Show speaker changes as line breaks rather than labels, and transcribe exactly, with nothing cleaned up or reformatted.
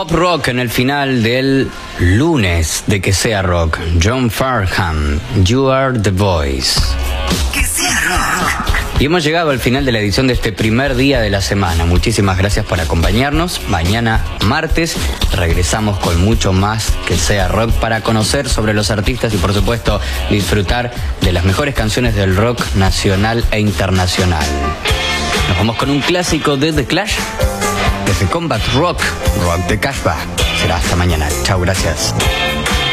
Pop rock en el final del lunes de Que Sea Rock. John Farnham, You Are the Voice.
Que sea rock.
Y hemos llegado al final de la edición de este primer día de la semana. Muchísimas gracias por acompañarnos. Mañana, martes, regresamos con mucho más Que Sea Rock para conocer sobre los artistas y, por supuesto, disfrutar de las mejores canciones del rock nacional e internacional. Nos vamos con un clásico de The Clash, desde Combat Rock, Rock de Cashback. Será hasta mañana. Chao, gracias.